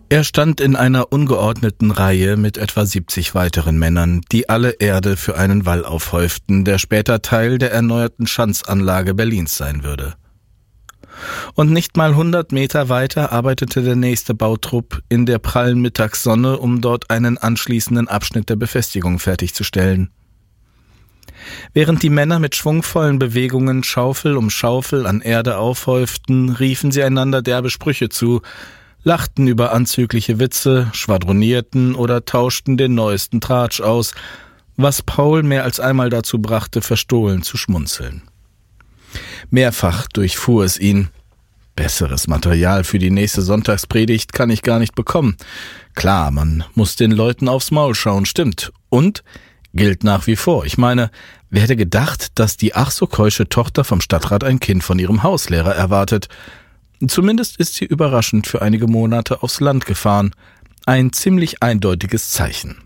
Er stand in einer ungeordneten Reihe mit etwa 70 weiteren Männern, die alle Erde für einen Wall aufhäuften, der später Teil der erneuerten Schanzanlage Berlins sein würde. Und nicht mal 100 Meter weiter arbeitete der nächste Bautrupp in der prallen Mittagssonne, um dort einen anschließenden Abschnitt der Befestigung fertigzustellen. Während die Männer mit schwungvollen Bewegungen Schaufel um Schaufel an Erde aufhäuften, riefen sie einander derbe Sprüche zu, lachten über anzügliche Witze, schwadronierten oder tauschten den neuesten Tratsch aus, was Paul mehr als einmal dazu brachte, verstohlen zu schmunzeln. Mehrfach durchfuhr es ihn. Besseres Material für die nächste Sonntagspredigt kann ich gar nicht bekommen. Klar, man muss den Leuten aufs Maul schauen, stimmt. Und gilt nach wie vor. Ich meine, wer hätte gedacht, dass die ach so keusche Tochter vom Stadtrat ein Kind von ihrem Hauslehrer erwartet? Zumindest ist sie überraschend für einige Monate aufs Land gefahren. Ein ziemlich eindeutiges Zeichen.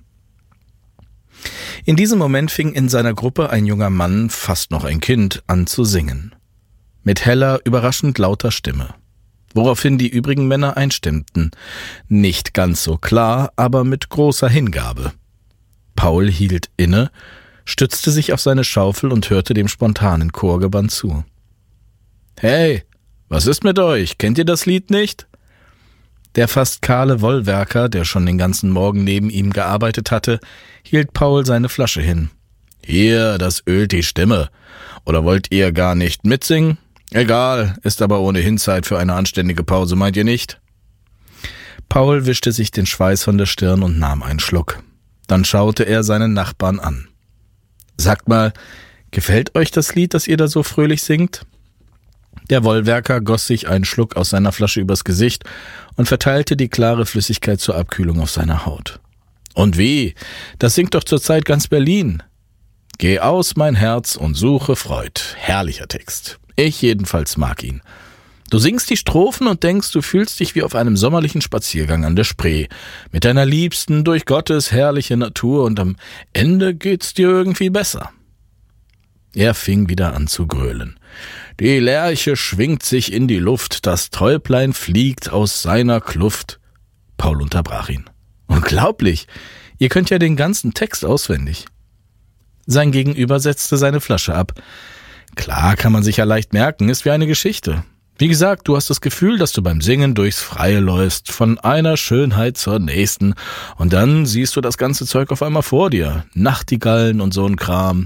In diesem Moment fing in seiner Gruppe ein junger Mann, fast noch ein Kind, an zu singen. Mit heller, überraschend lauter Stimme. Woraufhin die übrigen Männer einstimmten. Nicht ganz so klar, aber mit großer Hingabe. Paul hielt inne, stützte sich auf seine Schaufel und hörte dem spontanen Chor gebannt zu. »Hey, was ist mit euch? Kennt ihr das Lied nicht?« Der fast kahle Wollwerker, der schon den ganzen Morgen neben ihm gearbeitet hatte, hielt Paul seine Flasche hin. »Hier, das ölt die Stimme. Oder wollt ihr gar nicht mitsingen? Egal, ist aber ohnehin Zeit für eine anständige Pause, meint ihr nicht?« Paul wischte sich den Schweiß von der Stirn und nahm einen Schluck. Dann schaute er seinen Nachbarn an. »Sagt mal, gefällt euch das Lied, das ihr da so fröhlich singt?« Der Wollwerker goss sich einen Schluck aus seiner Flasche übers Gesicht und verteilte die klare Flüssigkeit zur Abkühlung auf seiner Haut. »Und wie? Das singt doch zurzeit ganz Berlin.« »Geh aus, mein Herz, und suche Freud.« Herrlicher Text. Ich jedenfalls mag ihn. Du singst die Strophen und denkst, du fühlst dich wie auf einem sommerlichen Spaziergang an der Spree, mit deiner Liebsten durch Gottes herrliche Natur, und am Ende geht's dir irgendwie besser. Er fing wieder an zu grölen. Die Lerche schwingt sich in die Luft, das Täublein fliegt aus seiner Kluft. Paul unterbrach ihn. Unglaublich! Ihr könnt ja den ganzen Text auswendig. Sein Gegenüber setzte seine Flasche ab. Klar, kann man sich ja leicht merken, ist wie eine Geschichte. Wie gesagt, du hast das Gefühl, dass du beim Singen durchs Freie läufst, von einer Schönheit zur nächsten, und dann siehst du das ganze Zeug auf einmal vor dir. Nachtigallen und so ein Kram.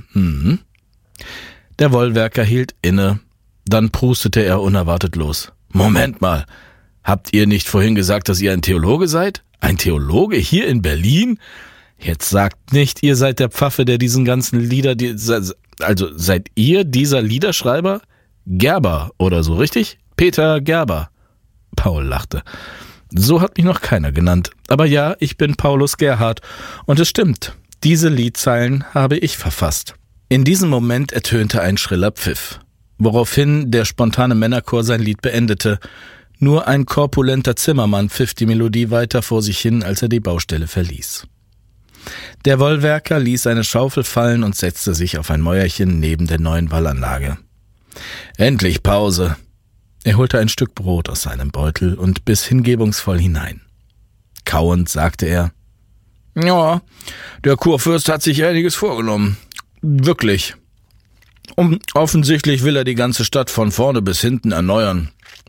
Der Wollwerker hielt inne, dann prustete er unerwartet los. Moment mal, habt ihr nicht vorhin gesagt, dass ihr ein Theologe seid? Ein Theologe hier in Berlin? Jetzt sagt nicht, ihr seid der Pfaffe, der diesen ganzen Lieder... Also seid ihr dieser Liederschreiber? Gerber oder so, richtig? Peter Gerber. Paul lachte. So hat mich noch keiner genannt. Aber ja, ich bin Paulus Gerhard. Und es stimmt, diese Liedzeilen habe ich verfasst. In diesem Moment ertönte ein schriller Pfiff, woraufhin der spontane Männerchor sein Lied beendete. Nur ein korpulenter Zimmermann pfiff die Melodie weiter vor sich hin, als er die Baustelle verließ. Der Wollwerker ließ seine Schaufel fallen und setzte sich auf ein Mäuerchen neben der neuen Wallanlage. Endlich Pause. Er holte ein Stück Brot aus seinem Beutel und biss hingebungsvoll hinein. Kauend sagte er, »Ja, der Kurfürst hat sich einiges vorgenommen. Wirklich. Und offensichtlich will er die ganze Stadt von vorne bis hinten erneuern.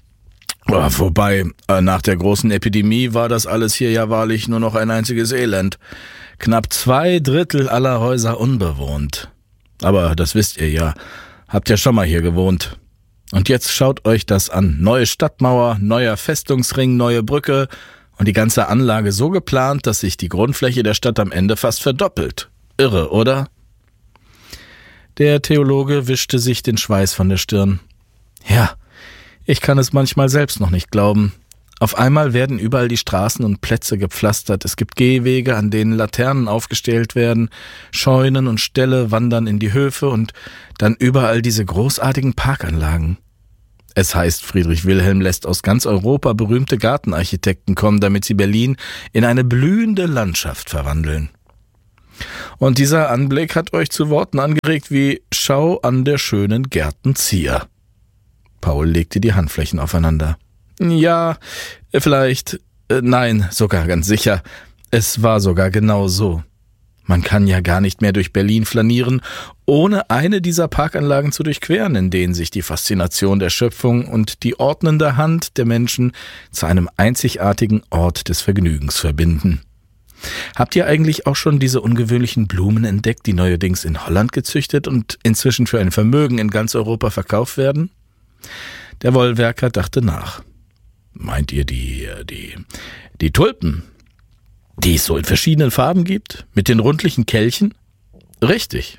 Wobei, nach der großen Epidemie war das alles hier ja wahrlich nur noch ein einziges Elend. Knapp 2/3 aller Häuser unbewohnt. Aber das wisst ihr ja. Habt ja schon mal hier gewohnt. Und jetzt schaut euch das an. Neue Stadtmauer, neuer Festungsring, neue Brücke und die ganze Anlage so geplant, dass sich die Grundfläche der Stadt am Ende fast verdoppelt. Irre, oder?« Der Theologe wischte sich den Schweiß von der Stirn. »Ja, ich kann es manchmal selbst noch nicht glauben. Auf einmal werden überall die Straßen und Plätze gepflastert. Es gibt Gehwege, an denen Laternen aufgestellt werden. Scheunen und Ställe wandern in die Höfe und dann überall diese großartigen Parkanlagen. Es heißt, Friedrich Wilhelm lässt aus ganz Europa berühmte Gartenarchitekten kommen, damit sie Berlin in eine blühende Landschaft verwandeln. Und dieser Anblick hat euch zu Worten angeregt wie »Schau an der schönen Gärtenzieher«. Paul legte die Handflächen aufeinander. »Ja, vielleicht. Nein, sogar ganz sicher. Es war sogar genau so. Man kann ja gar nicht mehr durch Berlin flanieren, ohne eine dieser Parkanlagen zu durchqueren, in denen sich die Faszination der Schöpfung und die ordnende Hand der Menschen zu einem einzigartigen Ort des Vergnügens verbinden. Habt ihr eigentlich auch schon diese ungewöhnlichen Blumen entdeckt, die neuerdings in Holland gezüchtet und inzwischen für ein Vermögen in ganz Europa verkauft werden? Der Wollwerker dachte nach. Meint ihr die Tulpen, die es so in verschiedenen Farben gibt, mit den rundlichen Kelchen? Richtig.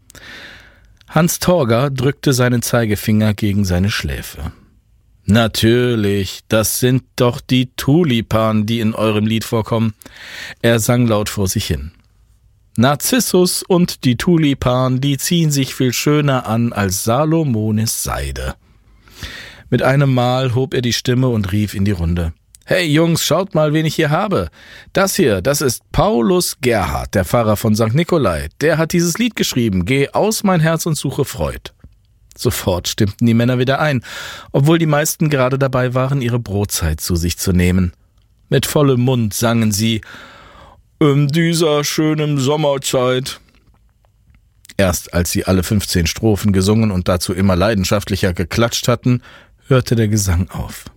Hans Torger drückte seinen Zeigefinger gegen seine Schläfe. Natürlich, das sind doch die Tulipanen, die in eurem Lied vorkommen. Er sang laut vor sich hin. Narzissus und die Tulipanen, die ziehen sich viel schöner an als Salomones Seide. Mit einem Mal hob er die Stimme und rief in die Runde. Hey Jungs, schaut mal, wen ich hier habe. Das ist Paulus Gerhard, der Pfarrer von St. Nikolai. Der hat dieses Lied geschrieben. Geh aus mein Herz und suche Freud. Sofort stimmten die Männer wieder ein, obwohl die meisten gerade dabei waren, ihre Brotzeit zu sich zu nehmen. Mit vollem Mund sangen sie in dieser schönen Sommerzeit. Erst als sie alle 15 Strophen gesungen und dazu immer leidenschaftlicher geklatscht hatten, hörte der Gesang auf.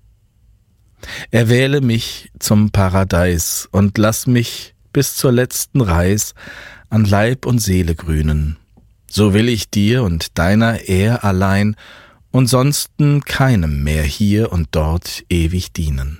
Erwähle mich zum Paradeis und lass mich bis zur letzten Reis an Leib und Seele grünen. So will ich dir und deiner Ehr allein und sonsten keinem mehr hier und dort ewig dienen.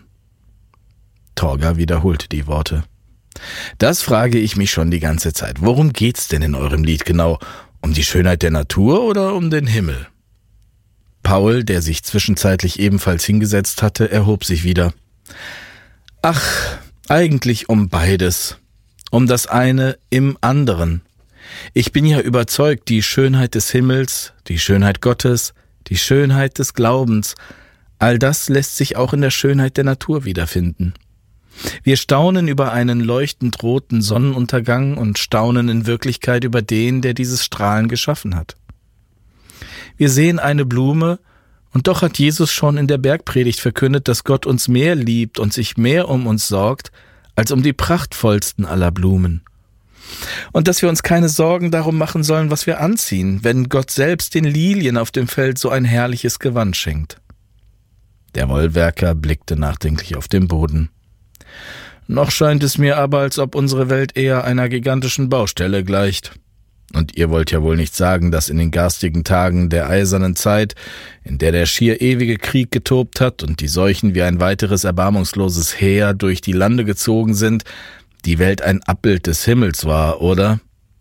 Torger wiederholte die Worte. Das frage ich mich schon die ganze Zeit. Worum geht's denn in eurem Lied genau? Um die Schönheit der Natur oder um den Himmel? Paul, der sich zwischenzeitlich ebenfalls hingesetzt hatte, erhob sich wieder. Ach, eigentlich um beides. Um das eine im anderen. Ich bin ja überzeugt, die Schönheit des Himmels, die Schönheit Gottes, die Schönheit des Glaubens, all das lässt sich auch in der Schönheit der Natur wiederfinden. Wir staunen über einen leuchtend roten Sonnenuntergang und staunen in Wirklichkeit über den, der dieses Strahlen geschaffen hat. Wir sehen eine Blume, und doch hat Jesus schon in der Bergpredigt verkündet, dass Gott uns mehr liebt und sich mehr um uns sorgt, als um die prachtvollsten aller Blumen. Und dass wir uns keine Sorgen darum machen sollen, was wir anziehen, wenn Gott selbst den Lilien auf dem Feld so ein herrliches Gewand schenkt. Der Wollwerker blickte nachdenklich auf den Boden. Noch scheint es mir aber, als ob unsere Welt eher einer gigantischen Baustelle gleicht. Und ihr wollt ja wohl nicht sagen, dass in den garstigen Tagen der eisernen Zeit, in der der schier ewige Krieg getobt hat und die Seuchen wie ein weiteres erbarmungsloses Heer durch die Lande gezogen sind, die Welt ein Abbild des Himmels war, oder?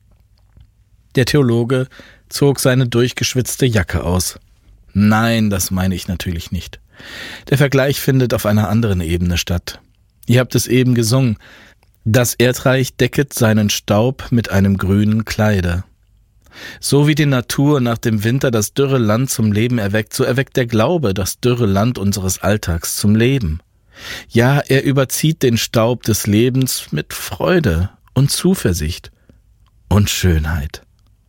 Der Theologe zog seine durchgeschwitzte Jacke aus. Nein, das meine ich natürlich nicht. Der Vergleich findet auf einer anderen Ebene statt. Ihr habt es eben gesungen. Das Erdreich decket seinen Staub mit einem grünen Kleide. So wie die Natur nach dem Winter das dürre Land zum Leben erweckt, so erweckt der Glaube das dürre Land unseres Alltags zum Leben. Ja, er überzieht den Staub des Lebens mit Freude und Zuversicht und Schönheit.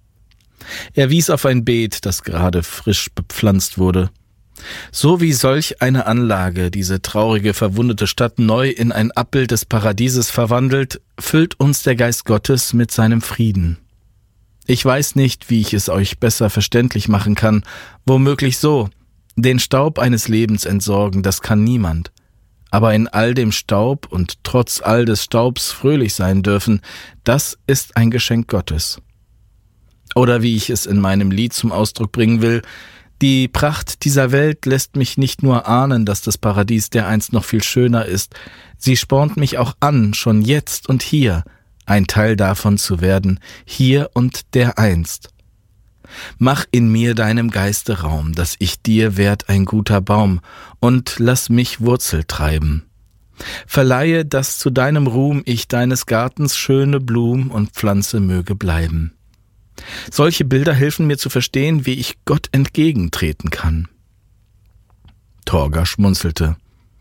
Er wies auf ein Beet, das gerade frisch bepflanzt wurde. So wie solch eine Anlage diese traurige, verwundete Stadt neu in ein Abbild des Paradieses verwandelt, füllt uns der Geist Gottes mit seinem Frieden. Ich weiß nicht, wie ich es euch besser verständlich machen kann, womöglich so: Den Staub eines Lebens entsorgen, das kann niemand. Aber in all dem Staub und trotz all des Staubs fröhlich sein dürfen, das ist ein Geschenk Gottes. Oder wie ich es in meinem Lied zum Ausdruck bringen will: Die Pracht dieser Welt lässt mich nicht nur ahnen, dass das Paradies dereinst noch viel schöner ist, sie spornt mich auch an, schon jetzt und hier ein Teil davon zu werden, hier und dereinst. Mach in mir deinem Geiste Raum, dass ich dir werd ein guter Baum, und lass mich Wurzel treiben. Verleihe, dass zu deinem Ruhm ich deines Gartens schöne Blum und Pflanze möge bleiben. Solche Bilder helfen mir zu verstehen, wie ich Gott entgegentreten kann. Torger schmunzelte.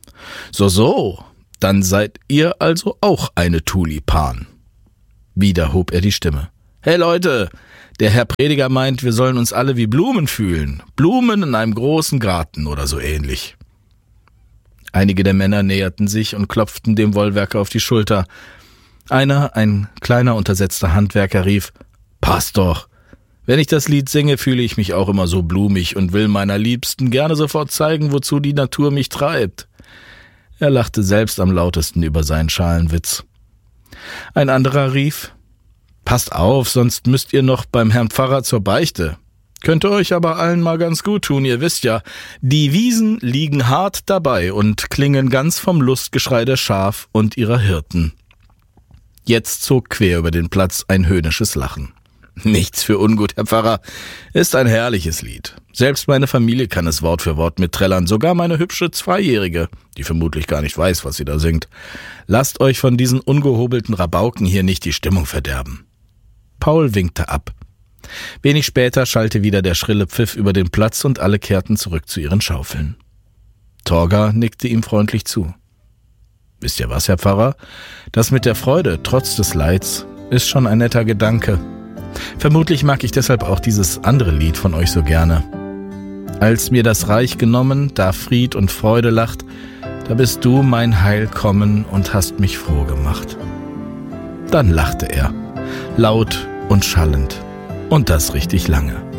So, dann seid ihr also auch eine Tulipan. Wieder hob er die Stimme. Hey Leute, der Herr Prediger meint, wir sollen uns alle wie Blumen fühlen. Blumen in einem großen Garten oder so ähnlich. Einige der Männer näherten sich und klopften dem Wollwerker auf die Schulter. Einer, ein kleiner, untersetzter Handwerker, rief: »Passt doch! Wenn ich das Lied singe, fühle ich mich auch immer so blumig und will meiner Liebsten gerne sofort zeigen, wozu die Natur mich treibt.« Er lachte selbst am lautesten über seinen Schalenwitz. Ein anderer rief: »Passt auf, sonst müsst ihr noch beim Herrn Pfarrer zur Beichte. Könnte euch aber allen mal ganz gut tun, ihr wisst ja, die Wiesen liegen hart dabei und klingen ganz vom Lustgeschrei der Schaf und ihrer Hirten.« Jetzt zog quer über den Platz ein höhnisches Lachen. »Nichts für ungut, Herr Pfarrer, ist ein herrliches Lied. Selbst meine Familie kann es Wort für Wort mitträllern, sogar meine hübsche Zweijährige, die vermutlich gar nicht weiß, was sie da singt. Lasst euch von diesen ungehobelten Rabauken hier nicht die Stimmung verderben.« Paul winkte ab. Wenig später schallte wieder der schrille Pfiff über den Platz und alle kehrten zurück zu ihren Schaufeln. Torger nickte ihm freundlich zu. »Wisst ihr was, Herr Pfarrer? Das mit der Freude trotz des Leids ist schon ein netter Gedanke. Vermutlich mag ich deshalb auch dieses andere Lied von euch so gerne. Als mir das Reich genommen, da Fried und Freude lacht, da bist du mein Heil kommen und hast mich froh gemacht.« Dann lachte er, laut und schallend, und das richtig lange.